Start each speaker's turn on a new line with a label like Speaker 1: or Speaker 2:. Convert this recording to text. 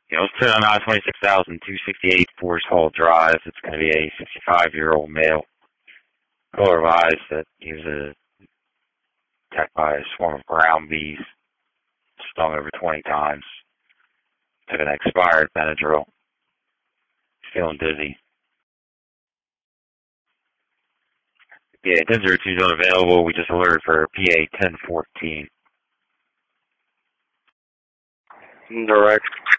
Speaker 1: It's put on I-26,268 Forest Hall Drive. It's going to be a 65-year-old male. Color of eyes that he was attacked by a swarm of ground bees, stung over 20 times. Took an expired Benadryl. Feeling dizzy. Yeah, 1002 is unavailable. We just alerted for PA 1014.
Speaker 2: Direct.